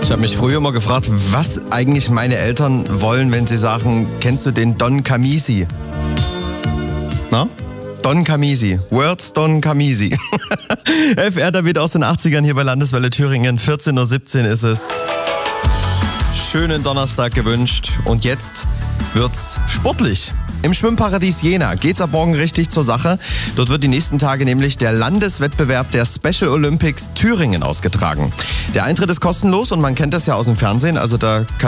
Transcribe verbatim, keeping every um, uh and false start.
Ich habe mich früher immer gefragt, was eigentlich meine Eltern wollen, wenn sie sagen, kennst du den Don Camisi? Na? Don Camisi. Words Don Camisi. F R David aus den achtzigern hier bei Landeswelle Thüringen. vierzehn Uhr siebzehn ist es. Schönen Donnerstag gewünscht. Und jetzt wird's sportlich. Im Schwimmparadies Jena geht's ab morgen richtig zur Sache. Dort wird die nächsten Tage nämlich der Landeswettbewerb der Special Olympics Thüringen ausgetragen. Der Eintritt ist kostenlos und man kennt das ja aus dem Fernsehen. Also da kann